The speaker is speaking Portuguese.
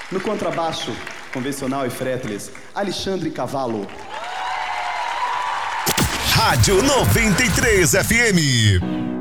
No contrabaixo, convencional e fretless, Alexandre Cavalo. Rádio 93 FM.